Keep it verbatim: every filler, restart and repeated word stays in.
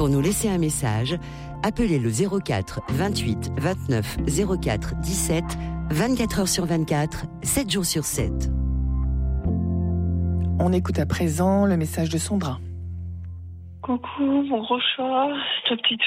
Pour nous laisser un message, appelez le zéro quatre vingt-huit vingt-neuf zéro quatre dix-sept, vingt-quatre heures sur vingt-quatre, sept jours sur sept. On écoute à présent le message de Sandra. Coucou mon gros chat, ta petite